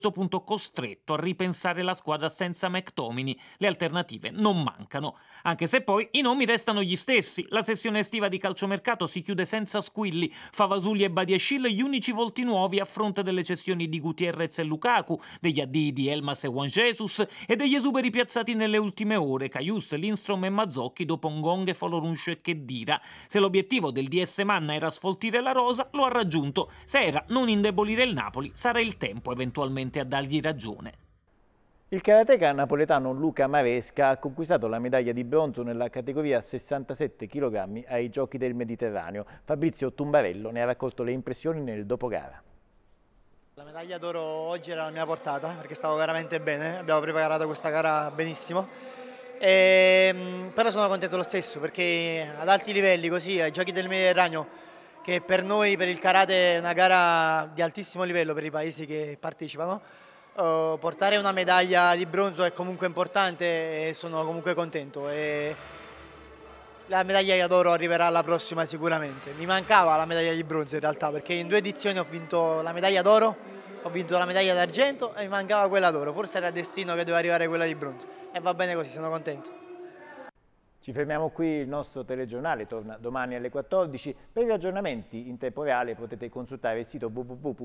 questo punto costretto a ripensare la squadra senza McTominay. Le alternative non mancano, anche se poi i nomi restano gli stessi. La sessione estiva di calciomercato si chiude senza squilli. Favasugli e Badiashile gli unici volti nuovi a fronte delle cessioni di Gutierrez e Lukaku, degli addii di Elmas e Juan Jesus e degli esuberi piazzati nelle ultime ore, Karius, Lindstrom e Mazzocchi dopo Ngong, Folorunscio e Khedira. Se l'obiettivo del DS Manna era sfoltire la rosa, lo ha raggiunto. Se era non indebolire il Napoli, sarà il tempo eventualmente a dargli ragione. Il karateka napoletano Luca Maresca ha conquistato la medaglia di bronzo nella categoria 67 kg ai Giochi del Mediterraneo. Fabrizio Tumbarello ne ha raccolto le impressioni nel dopogara. La medaglia d'oro oggi era la mia portata perché stavo veramente bene, abbiamo preparato questa gara benissimo. Però sono contento lo stesso perché ad alti livelli così ai Giochi del Mediterraneo, che per noi, per il karate, è una gara di altissimo livello per i paesi che partecipano, portare una medaglia di bronzo è comunque importante e sono comunque contento. E la medaglia d'oro arriverà alla prossima sicuramente. Mi mancava la medaglia di bronzo in realtà perché in 2 edizioni ho vinto la medaglia d'oro, ho vinto la medaglia d'argento e mi mancava quella d'oro. Forse era destino che doveva arrivare quella di bronzo e va bene così, sono contento. Ci fermiamo qui, il nostro telegiornale torna domani alle 14. Per gli aggiornamenti in tempo reale potete consultare il sito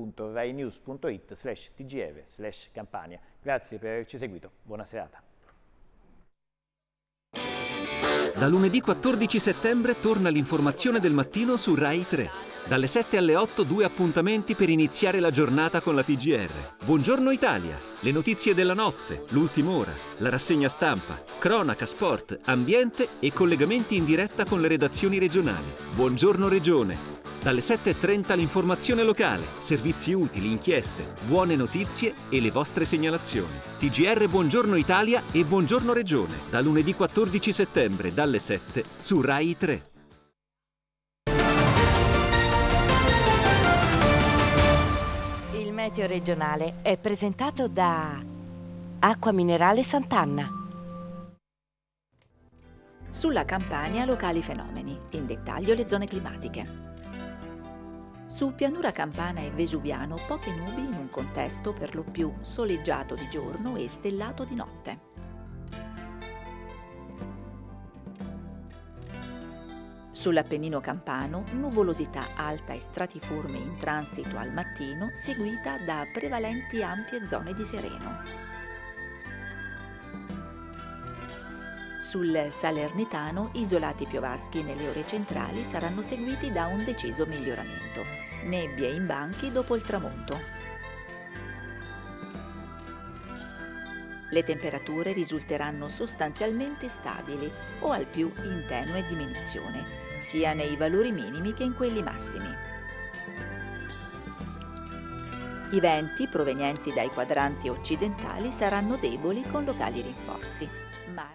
www.rainews.it/tgr/Campania. Grazie per averci seguito, buona serata. Da lunedì 14 settembre torna l'informazione del mattino su Rai 3. Dalle 7 alle 8 2 appuntamenti per iniziare la giornata con la TGR. Buongiorno Italia, le notizie della notte, l'ultima ora, la rassegna stampa, cronaca, sport, ambiente e collegamenti in diretta con le redazioni regionali. Buongiorno Regione. Dalle 7:30 l'informazione locale, servizi utili, inchieste, buone notizie e le vostre segnalazioni. TGR Buongiorno Italia e Buongiorno Regione. Da lunedì 14 settembre dalle 7 su Rai 3. Il meteo regionale è presentato da Acqua Minerale Sant'Anna. Sulla Campania locali fenomeni, in dettaglio le zone climatiche. Su pianura campana e vesuviano poche nubi in un contesto per lo più soleggiato di giorno e stellato di notte. Sull'Appennino campano nuvolosità alta e stratiforme in transito al mattino, seguita da prevalenti ampie zone di sereno. Sul Salernitano, isolati piovaschi nelle ore centrali saranno seguiti da un deciso miglioramento. Nebbie in banchi dopo il tramonto. Le temperature risulteranno sostanzialmente stabili o al più in tenue diminuzione, sia nei valori minimi che in quelli massimi. I venti provenienti dai quadranti occidentali saranno deboli con locali rinforzi. Mare.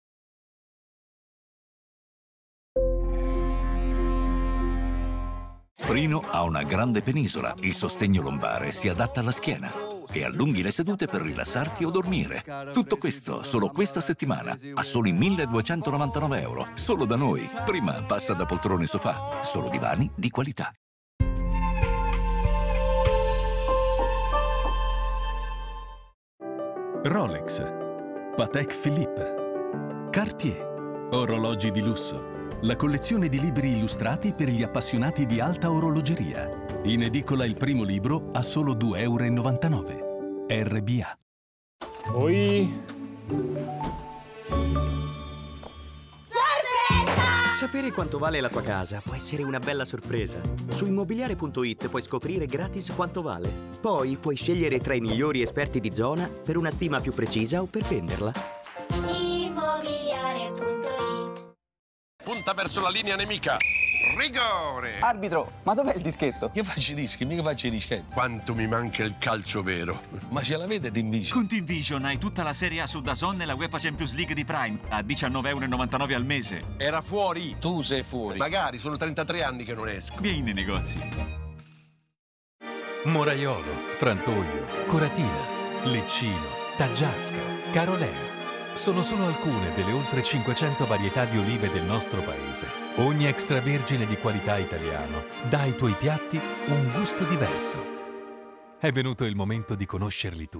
Prino ha una grande penisola, il sostegno lombare si adatta alla schiena e allunghi le sedute per rilassarti o dormire. Tutto questo solo questa settimana a soli 1.299 euro, solo da noi. Prima passa da poltrone sofà, solo divani di qualità. Rolex, Patek Philippe, Cartier, orologi di lusso. La collezione di libri illustrati per gli appassionati di alta orologeria. In edicola il primo libro a solo 2,99 euro. RBA. Sorpresa! Sapere quanto vale la tua casa può essere una bella sorpresa. Su immobiliare.it puoi scoprire gratis quanto vale. Poi puoi scegliere tra i migliori esperti di zona per una stima più precisa o per venderla. Punta verso la linea nemica. Rigore! Arbitro, ma dov'è il dischetto? Io faccio i dischi, mica faccio i dischetti. Quanto mi manca il calcio vero. Ma ce l'avete TeamVision? Con TeamVision hai tutta la Serie A su DAZN e la UEFA Champions League di Prime a 19,99 € al mese. Era fuori. Tu sei fuori. Magari, sono 33 anni che non esco. Vieni nei negozi. Moraiolo, Frantoio, Coratina, Leccino, Taggiasca, Carolea. Sono solo alcune delle oltre 500 varietà di olive del nostro paese. Ogni extravergine di qualità italiano dà ai tuoi piatti un gusto diverso. È venuto il momento di conoscerli tutti.